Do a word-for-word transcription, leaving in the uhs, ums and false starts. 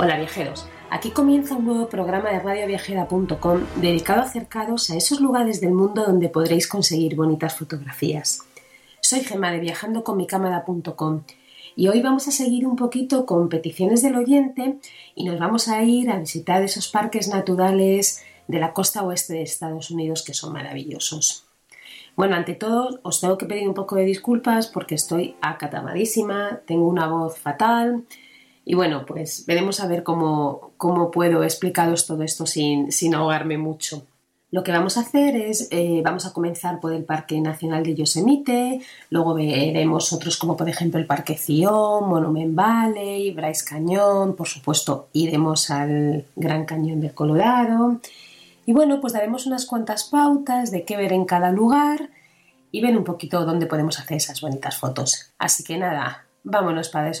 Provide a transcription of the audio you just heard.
Hola viajeros, aquí comienza un nuevo programa de radio viajera punto com dedicado a acercaros a esos lugares del mundo donde podréis conseguir bonitas fotografías. Soy Gemma de viajando con mi cámara punto com y hoy vamos a seguir un poquito con peticiones del oyente y nos vamos a ir a visitar esos parques naturales de la costa oeste de Estados Unidos que son maravillosos. Bueno, ante todo os tengo que pedir un poco de disculpas porque estoy acatamadísima, tengo una voz fatal y bueno, pues veremos a ver cómo, cómo puedo explicaros todo esto sin, sin ahogarme mucho. Lo que vamos a hacer es, eh, vamos a comenzar por el Parque Nacional de Yosemite, luego veremos otros como por ejemplo el Parque Zion, Monument Valley, Bryce Canyon, por supuesto iremos al Gran Cañón del Colorado. Y bueno, pues daremos unas cuantas pautas de qué ver en cada lugar y ver un poquito dónde podemos hacer esas bonitas fotos. Así que nada, vámonos para eso.